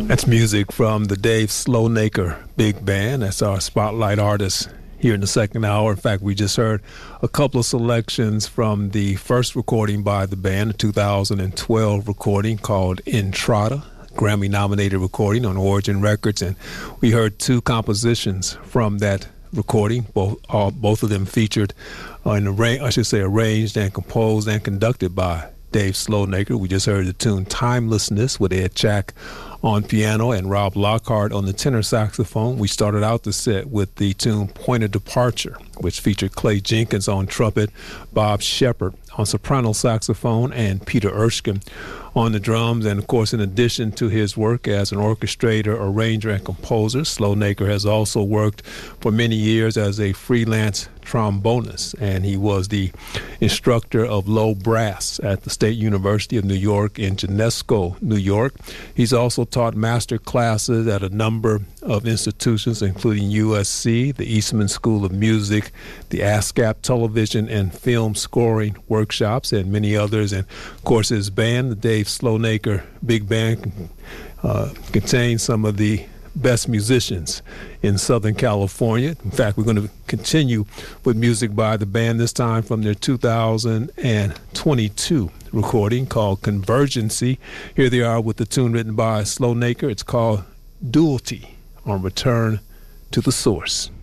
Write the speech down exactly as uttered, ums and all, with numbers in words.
That's music from the Dave Slownaker Big Band. That's our spotlight artist here in the second hour. In fact, we just heard a couple of selections from the first recording by the band, a two thousand twelve recording called Entrada, Grammy-nominated recording on Origin Records. And we heard two compositions from that recording, both all, both of them featured uh, in arra- I should say arranged and composed and conducted by Dave Slownaker. We just heard the tune Timelessness with Ed Chack on piano and Rob Lockhart on the tenor saxophone. We started out the set with the tune Point of Departure, which featured Clay Jenkins on trumpet, Bob Shepard on soprano saxophone, and Peter Erskine on the drums. And of course, in addition to his work as an orchestrator, arranger, and composer, Slownaker has also worked for many years as a freelance trombonist, and he was the instructor of low brass at the State University of New York in Genesco, New York. He's also taught master classes at a number of institutions, including U S C, the Eastman School of Music, the ASCAP Television and Film Scoring Workshops, and many others. And of course, his band, the Dave Slownaker Big Band, uh, contains some of the best musicians in Southern California. In fact, we're going to continue with music by the band, this time from their two thousand twenty-two recording called Convergency. Here they are with the tune written by Slownaker. It's called Duality on Return to the Source.